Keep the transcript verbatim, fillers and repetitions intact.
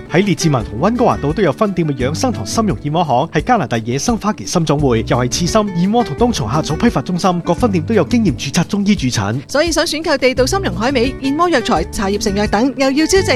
喺列治文同溫哥華島都有分店嘅養生堂參茸燕窩行，係加拿大野生花旗參種會，又係刺參、燕窩同冬蟲夏草批發中心，各分店都有經驗註冊中醫主診。 所以想選購地道參茸海味、燕窩藥材、茶葉成藥等，又要招值。